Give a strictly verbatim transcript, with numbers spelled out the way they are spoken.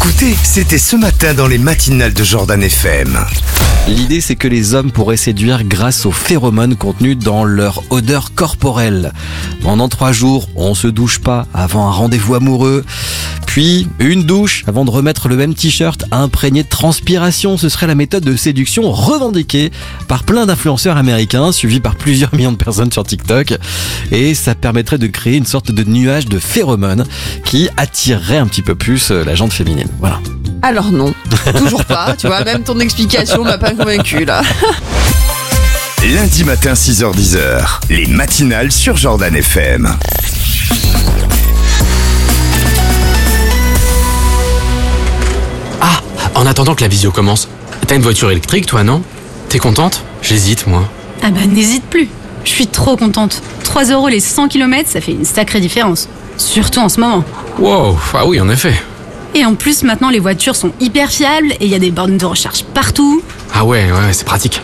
écoutez, c'était ce matin dans les matinales de Jordan F M. L'idée, c'est que les hommes pourraient séduire grâce aux phéromones contenus dans leur odeur corporelle. Pendant trois jours, on se douche pas avant un rendez-vous amoureux. Puis, une douche avant de remettre le même t-shirt imprégné de transpiration. Ce serait la méthode de séduction revendiquée par plein d'influenceurs américains, suivis par plusieurs millions de personnes sur TikTok. Et ça permettrait de créer une sorte de nuage de phéromones qui attirerait un petit peu plus la jante féminine. Voilà. Alors non, toujours pas, tu vois, même ton explication m'a pas convaincu là. Lundi matin six heures dix, les matinales sur Jordan F M. Ah, en attendant que la visio commence, t'as une voiture électrique toi, non? T'es contente? J'hésite moi. Ah bah n'hésite plus, je suis trop contente. trois euros les cent kilomètres, ça fait une sacrée différence. Surtout en ce moment. Wow, ah oui en effet. Et en plus maintenant les voitures sont hyper fiables et il y a des bornes de recharge partout. Ah ouais, ouais, c'est pratique.